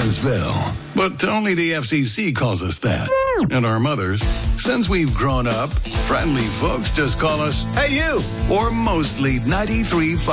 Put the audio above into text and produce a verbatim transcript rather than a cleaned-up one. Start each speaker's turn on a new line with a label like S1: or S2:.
S1: Evansville. But only the F C C calls us that. And our mothers, since we've grown up, friendly folks just call us, "Hey, you," or mostly ninety-three point five.